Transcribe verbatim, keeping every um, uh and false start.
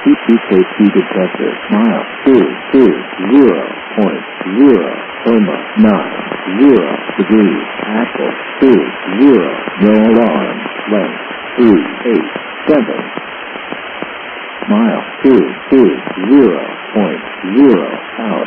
T T K T detector. Mile two two zero point zero Coma nine zero degrees. Axle two zero. No alarm. Length three eight seven. Mile two two zero point zero out.